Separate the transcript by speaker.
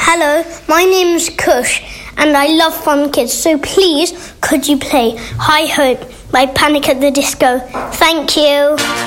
Speaker 1: Hello, my name's Kush and I love Fun Kids, so please could you play High Hope by Panic at the Disco? Thank you.